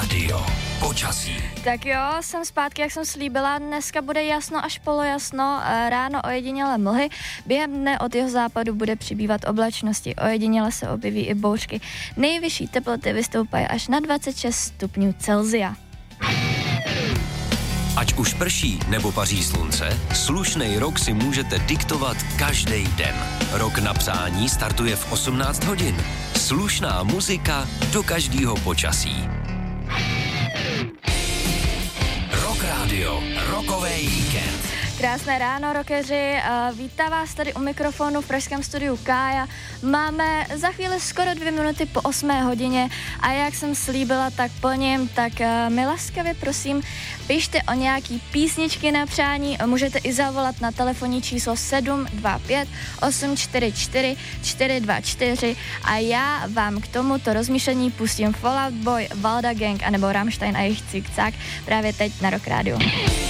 Radio. Počasí. Tak jo, jsem zpátky, jak jsem slíbila. Dneska bude jasno až polojasno, ráno ojedinělé mlhy. Během dne od jeho západu bude přibývat oblačnosti. Ojediněle se objeví i bouřky. Nejvyšší teploty vystoupají až na 26 stupňů Celsia. Ať už prší nebo paří slunce, slušnej rok si můžete diktovat každý den. Rok na přání startuje v 18 hodin. Slušná muzika do každého počasí. Rock Radio, rokový víkend. Krásné ráno, rockeři, vítá vás tady u mikrofonu v pražském studiu Kája. Máme za chvíli skoro 2 minuty po 8 hodině a jak jsem slíbila, tak plním, tak mi laskavě prosím, pište o nějaký písničky na přání, můžete i zavolat na telefonní číslo 725 844 424 a já vám k tomuto rozmýšlení pustím Fall Out Boy, Valda Gang anebo Rammstein a jejich Cikcák právě teď na Rock Radio.